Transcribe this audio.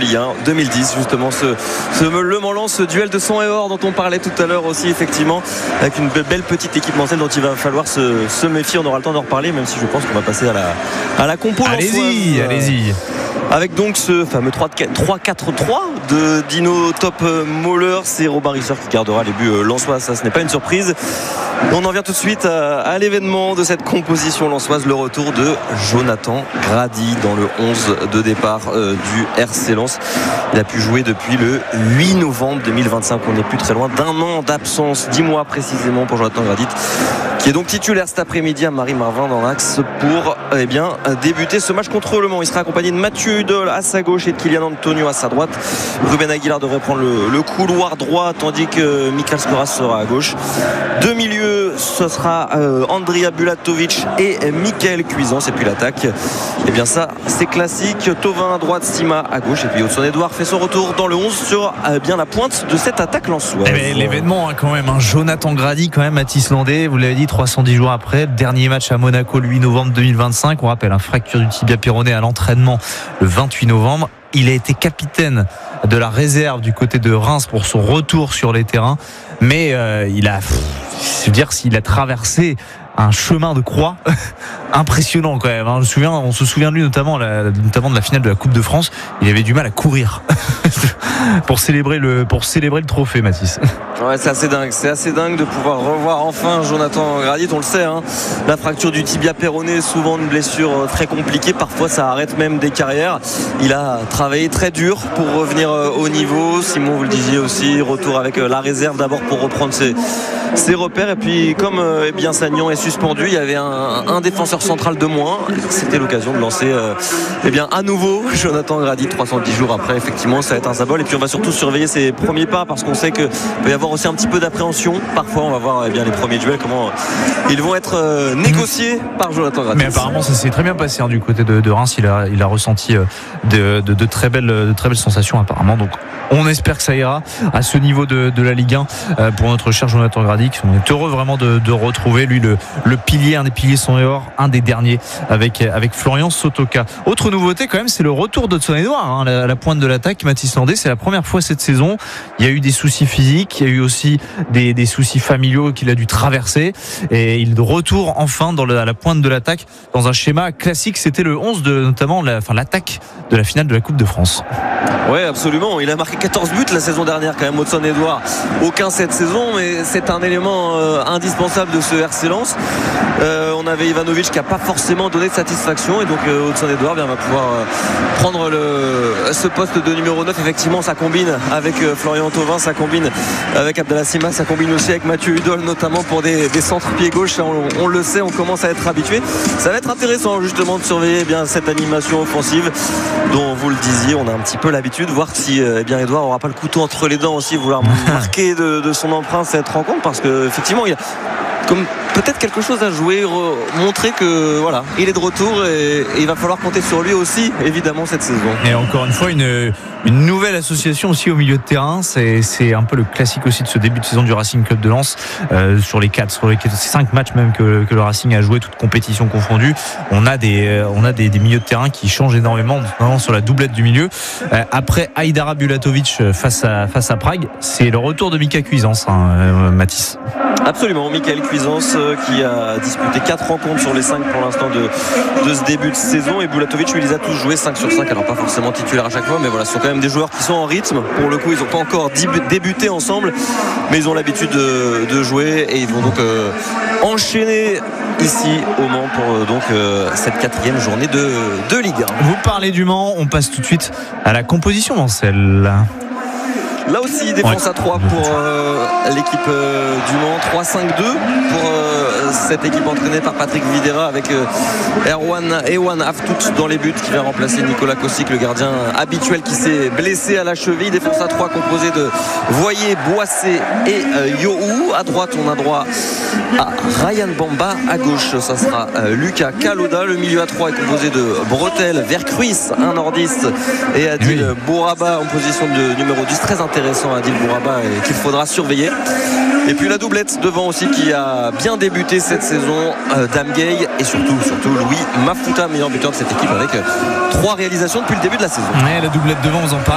Ligue 1 2010 justement Le Mans Lens, ce duel de sang et or dont on parlait tout à l'heure aussi effectivement, avec une belle petite équipementielle dont il va falloir se méfier. On aura le temps d'en reparler, même si je pense qu'on va passer à la compo. Allez-y. Avec donc ce fameux 3-4-3 de Dino Top Mahler. C'est Robin Risser qui gardera les buts lensois, ça ce n'est pas une surprise. On en vient tout de suite à l'événement de cette composition lensoise, le retour de Jonathan Grady dans le 11 de départ du RC Lens. Il a pu jouer depuis le 8 novembre 2025. On n'est plus très loin d'un an d'absence, 10 mois précisément pour Jonathan Grady, qui est donc titulaire cet après-midi à Marie-Marvin dans l'axe pour débuter ce match contre Le Mans. Il sera accompagné de Mathieu Hudol à sa gauche et de Kylian Antonio à sa droite. Ruben Aguilar devrait prendre le couloir droit, tandis que Michael Skoras sera à gauche. Deux milieux, ce sera Andrija Bulatovic et Michael Cuisance. Et puis l'attaque, ça c'est classique. Thauvin à droite, Sima à gauche. Et puis Hudson-Edouard fait son retour dans le 11 sur la pointe de cette attaque lensoise. L'événement quand même, Jonathan Grady quand même à Tislandais, vous l'avez dit, 310 jours après. Dernier match à Monaco le 8 novembre 2025. On rappelle, fracture du tibia péroné à l'entraînement le 28 novembre. Il a été capitaine de la réserve du côté de Reims pour son retour sur les terrains. Mais s'il a traversé un chemin de croix impressionnant quand même. On se souvient de lui notamment de la finale de la Coupe de France. Il avait du mal à courir pour célébrer le trophée, Mathis. Ouais, c'est assez dingue de pouvoir revoir enfin Jonathan Grady. On le sait, la fracture du tibia péroné, souvent une blessure très compliquée. Parfois ça arrête même des carrières. Il a travaillé très dur pour revenir au niveau. Simon, vous le disiez aussi, retour avec la réserve d'abord pour reprendre ses repères. Et puis comme Sagnan est suspendu, il y avait un défenseur central de moins. C'était l'occasion de lancer à nouveau Jonathan Grady 310 jours après. Effectivement, ça va être un symbole. Et puis on va surtout surveiller ses premiers pas, parce qu'on sait qu'il peut y avoir aussi un petit peu d'appréhension. Parfois on va voir les premiers duels, comment ils vont être négociés par Jonathan Grady. Mais apparemment ça s'est très bien passé du côté de Reims. Il a ressenti de très belles sensations apparemment. Donc on espère que ça ira à ce niveau de la Ligue 1 pour notre cher Jonathan Grady. On est heureux vraiment de retrouver lui le pilier, un des piliers son et or, un des derniers avec Florian Sotoka. Autre nouveauté quand même, c'est le retour d'Hudson-Edouard à la pointe de l'attaque. Mathis Landais, c'est la première fois cette saison. Il y a eu des soucis physiques, il y a eu aussi des soucis familiaux qu'il a dû traverser, et il retourne enfin à la pointe de l'attaque dans un schéma classique. C'était le 11 de notamment l'attaque de la finale de la Coupe de France. Ouais, absolument. Il a marqué 14 buts la saison dernière quand même, Hudson-Edouard. Aucun cette saison, mais c'est un élément indispensable de ce RC Lens. On avait Ivanovic qui n'a pas forcément donné de satisfaction, et donc Hudson-Edouard va pouvoir prendre ce poste de numéro 9. Effectivement, ça combine avec Florian Thauvin, ça combine avec Abdallah Sima, ça combine aussi avec Mathieu Hudol, notamment pour des centres pied gauche. On le sait, on commence à être habitué. Ça va être intéressant justement de surveiller cette animation offensive dont vous le disiez, on a un petit peu l'habitude, voir si Edouard n'aura pas le couteau entre les dents aussi, vouloir marquer de son empreinte cette rencontre, parce qu'effectivement il a comme peut-être quelque chose à jouer, montrer que il est de retour, et il va falloir compter sur lui aussi évidemment cette saison. Et encore une fois une nouvelle association aussi au milieu de terrain. C'est un peu le classique aussi de ce début de saison du Racing Club de Lens. Sur les 5 matchs même que le Racing a joué, toutes compétitions confondues, on a des milieux de terrain qui changent énormément, notamment sur la doublette du milieu. Après Aïdara Bulatovic face à Prague, c'est le retour de Michael Cuisance, Mathis. Absolument, Michael Cuisance qui a disputé 4 rencontres sur les 5 pour l'instant de ce début de saison, et Bulatovic lui les a tous joués 5 sur 5, alors pas forcément titulaire à chaque fois, mais ce sont quand même des joueurs qui sont en rythme. Pour le coup, ils n'ont pas encore débuté ensemble, mais ils ont l'habitude de jouer, et ils vont donc enchaîner ici au Mans pour cette 4e journée de Ligue 1. Vous parlez du Mans, on passe tout de suite à la composition Mancel. Là aussi, défense à 3 pour l'équipe du Mans, 3-5-2 pour cette équipe entraînée par Patrick Videra, avec Ewan Aftout dans les buts, qui va remplacer Nicolas Kosic, le gardien habituel qui s'est blessé à la cheville. Défense à 3 composée de Voyer, Boissé et Yohou. À droite, on a droit à Ryan Bamba. À gauche, ça sera Lucas Kaloda. Le milieu à 3 est composé de Bretel, Vercruis, un nordiste, et Adil Bouraba en position de numéro 10. Très intéressant, Adil Bouraba, et qu'il faudra surveiller. Et puis la doublette devant aussi, qui a bien débuté cette saison, Dame Gay, et surtout Louis Mafuta, meilleur buteur de cette équipe, avec 3 réalisations depuis le début de la saison. La doublette devant, vous en parlez.